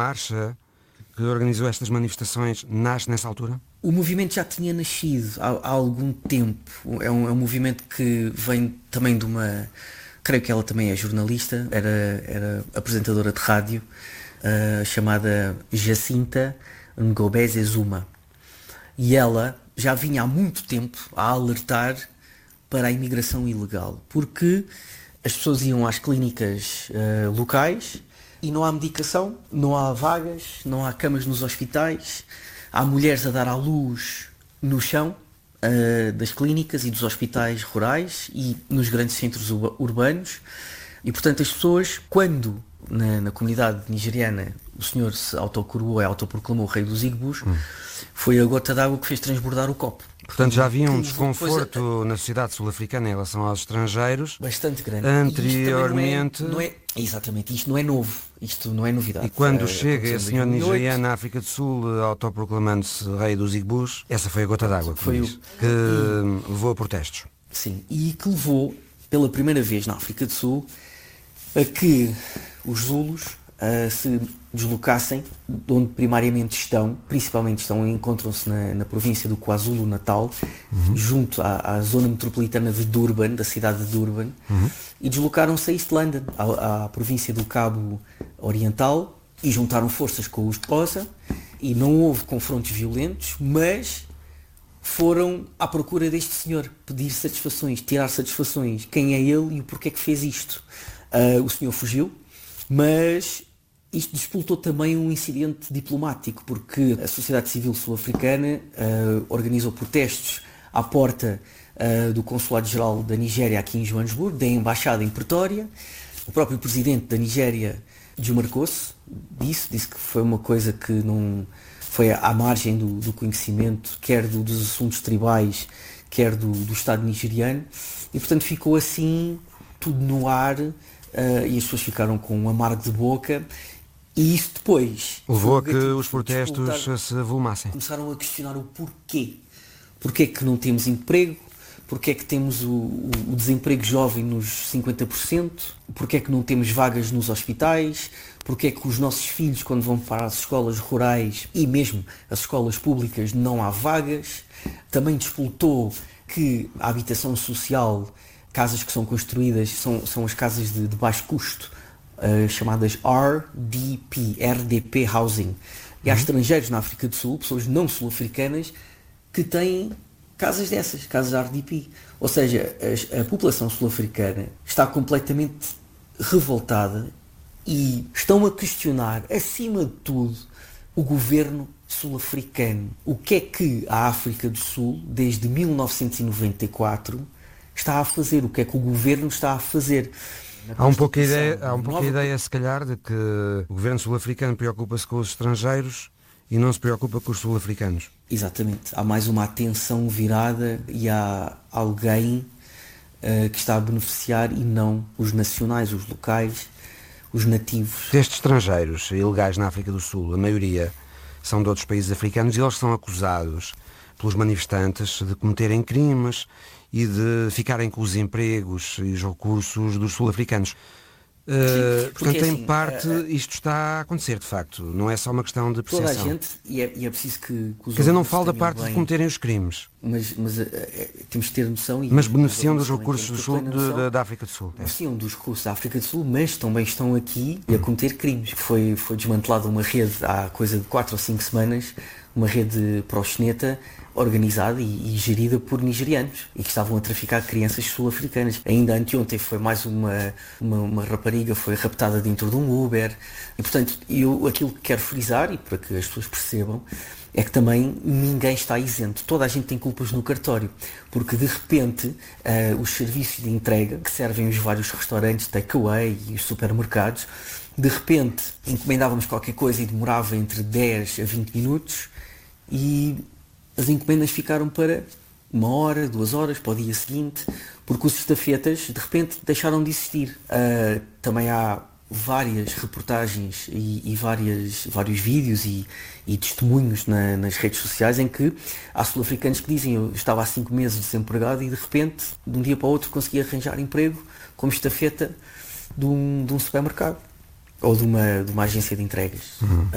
marcha que organizou estas manifestações nasce nessa altura? O movimento já tinha nascido há algum tempo. É um movimento que vem também de uma... Creio que ela também é jornalista, era apresentadora de rádio, chamada Jacinta Ngobese Zuma. E ela já vinha há muito tempo a alertar para a imigração ilegal, porque as pessoas iam às clínicas locais e não há medicação, não há vagas, não há camas nos hospitais, há mulheres a dar à luz no chão das clínicas e dos hospitais rurais e nos grandes centros urbanos. E, portanto, as pessoas, quando na comunidade nigeriana o senhor se autocoroou e autoproclamou o rei dos Igbos, foi a gota d'água que fez transbordar o copo. Portanto, já havia um desconforto na sociedade sul-africana em relação aos estrangeiros. Bastante grande. Anteriormente. Exatamente, isto não é novo. Isto não é novidade. E quando chega esse senhor nigeriano na África do Sul, autoproclamando-se rei dos Igbos, essa foi a gota d'água que levou a protestos. Sim, e que levou, pela primeira vez na África do Sul, a que os Zulus se deslocassem de onde primariamente encontram-se na província do KwaZulu-Natal, junto à zona metropolitana de Durban, da cidade de Durban, e deslocaram-se a East London, à província do Cabo Oriental, e juntaram forças com os Xhosa, e não houve confrontos violentos, mas foram à procura deste senhor, pedir satisfações, tirar satisfações, quem é ele e o porquê que fez isto. O senhor fugiu, mas isto despoltou também um incidente diplomático, porque a sociedade civil sul-africana organizou protestos à porta do Consulado-Geral da Nigéria aqui em Joanesburgo, da Embaixada em Pretória. O próprio presidente da Nigéria desmarcou-se, disse que foi uma coisa que não foi à margem do conhecimento, quer dos assuntos tribais, quer do Estado nigeriano, e portanto ficou assim tudo no ar, e as pessoas ficaram com um amargo de boca. E isso depois levou a que os protestos se avolumassem. Começaram a questionar o porquê. Porquê que não temos emprego? Porquê que temos o desemprego jovem nos 50%? Porquê que não temos vagas nos hospitais? Porquê que os nossos filhos, quando vão para as escolas rurais e mesmo as escolas públicas, não há vagas? Também despoltou que a habitação social, casas que são construídas, são as casas de baixo custo, chamadas RDP Housing. E há estrangeiros na África do Sul, pessoas não sul-africanas, que têm casas dessas, casas RDP. Ou seja, a população sul-africana está completamente revoltada e estão a questionar, acima de tudo, o governo sul-africano. O que é que a África do Sul, desde 1994, está a fazer? O que é que o governo está a fazer? Há um pouco a ideia, se calhar, de que o governo sul-africano preocupa-se com os estrangeiros e não se preocupa com os sul-africanos. Exatamente. Há mais uma atenção virada e há alguém que está a beneficiar e não os nacionais, os locais, os nativos. Destes estrangeiros ilegais na África do Sul, a maioria são de outros países africanos e eles são acusados pelos manifestantes de cometerem crimes e de ficarem com os empregos e os recursos dos sul-africanos. Portanto, em parte, isto está a acontecer, de facto. Não é só uma questão de percepção. Toda a gente, e é preciso que os Quer dizer, não falo da parte de cometerem os crimes. Mas temos de ter noção... Mas beneficiam dos recursos do sul, da África do Sul. Beneficiam dos recursos da África do Sul, mas também estão aqui a cometer crimes. Foi desmantelada uma rede há coisa de 4 ou 5 semanas, uma rede proxeneta, organizada e gerida por nigerianos e que estavam a traficar crianças sul-africanas. Ainda anteontem foi mais uma rapariga, foi raptada dentro de um Uber. E, portanto, aquilo que quero frisar, e para que as pessoas percebam, é que também ninguém está isento. Toda a gente tem culpas no cartório, porque de repente os serviços de entrega que servem os vários restaurantes, takeaway e os supermercados, de repente encomendávamos qualquer coisa e demorava entre 10 a 20 minutos e as encomendas ficaram para 1 hora, 2 horas, para o dia seguinte, porque os estafetas de repente deixaram de existir. Também há várias reportagens e vários vídeos e testemunhos nas redes sociais em que há sul-africanos que dizem: eu estava há 5 meses desempregado e de repente, de um dia para o outro, consegui arranjar emprego como estafeta de um supermercado ou de uma agência de entregas.